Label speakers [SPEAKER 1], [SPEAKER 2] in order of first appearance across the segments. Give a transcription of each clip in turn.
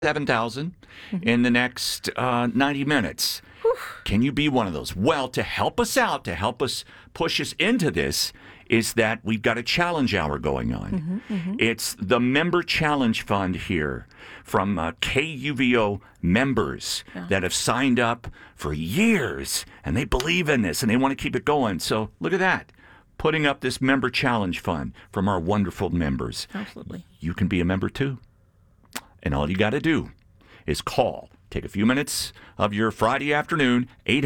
[SPEAKER 1] 7,000 in the next 90 minutes. Can you be one of those? Well, to help us out, to help us push us into this, is that we've got a challenge hour going on. It's the Member Challenge Fund here from KUVO members that have signed up for years, and they believe in this, and they want to keep it going. So look at that, putting up this Member Challenge Fund from our wonderful members.
[SPEAKER 2] Absolutely.
[SPEAKER 1] You can be a member too. And all you got to do is call. Take a few minutes of your Friday afternoon,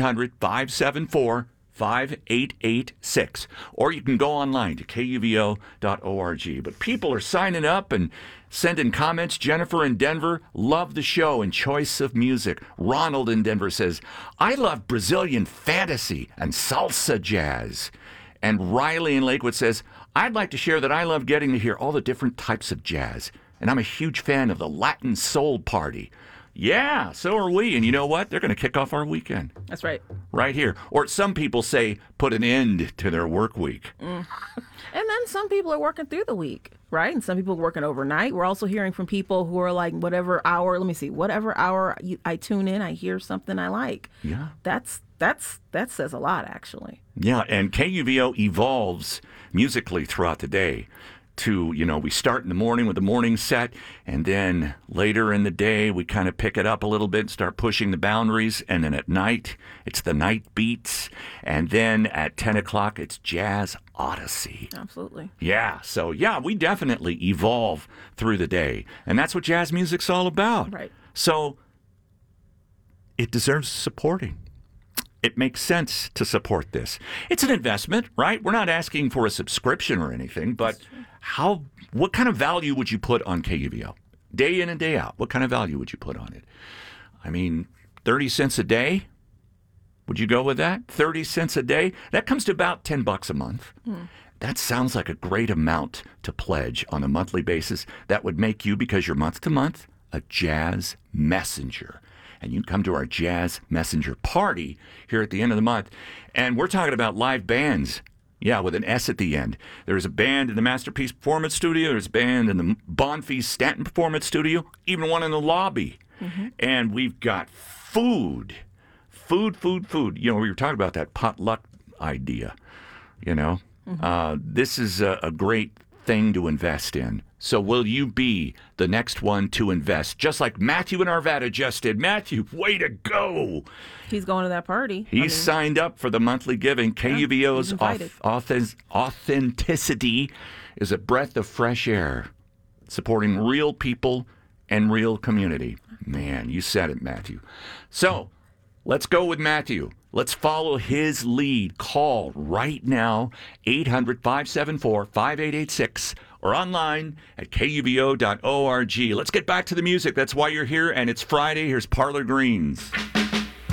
[SPEAKER 1] 800-574-5886. Or you can go online to kuvo.org. But people are signing up and sending comments. Jennifer in Denver, love the show and choice of music. Ronald in Denver says, I love Brazilian fantasy and salsa jazz. And Riley in Lakewood says, I'd like to share that I love getting to hear all the different types of jazz. And I'm a huge fan of the Latin Soul Party. Yeah, so are we. And you know what? They're going to kick off our weekend.
[SPEAKER 2] That's right.
[SPEAKER 1] Right here. Or some people say put an end to their work week.
[SPEAKER 2] And then some people are working through the week, right? And some people are working overnight. We're also hearing from people who are like, whatever hour I tune in, I hear something I like.
[SPEAKER 1] Yeah.
[SPEAKER 2] That says a lot, actually.
[SPEAKER 1] Yeah, and KUVO evolves musically throughout the day. We start in the morning with the morning set, and then later in the day, we kind of pick it up a little bit and start pushing the boundaries. And then at night, it's the night beats. And then at 10 o'clock, it's Jazz Odyssey.
[SPEAKER 2] Absolutely.
[SPEAKER 1] Yeah. So, we definitely evolve through the day. And that's what jazz music's all about.
[SPEAKER 2] Right.
[SPEAKER 1] So, it deserves supporting. It makes sense to support this. It's an investment, right? We're not asking for a subscription or anything, but what kind of value would you put on KUVO? Day in and day out, what kind of value would you put on it? I mean, 30 cents a day? Would you go with that? 30 cents a day? That comes to about $10 a month. That sounds like a great amount to pledge on a monthly basis. That would make you, because you're month to month, a jazz messenger. And you can come to our Jazz Messenger party here at the end of the month. And we're talking about live bands. Yeah, with an S at the end. There's a band in the Masterpiece Performance Studio. There's a band in the Bonfils Stanton Performance Studio. Even one in the lobby. And we've got food. Food. We were talking about that potluck idea. This is a great thing to invest in. So will you be the next one to invest, just like Matthew in Arvada just did? Matthew, way to go.
[SPEAKER 2] He's going to that party.
[SPEAKER 1] He's signed up for the monthly giving. KUVO's authenticity is a breath of fresh air, supporting real people and real community. Man, you said it, Matthew. So let's go with Matthew. Let's follow his lead. Call right now, 800-574-5886, or online at kuvo.org. Let's get back to the music. That's why you're here, and it's Friday. Here's Parlor Greens.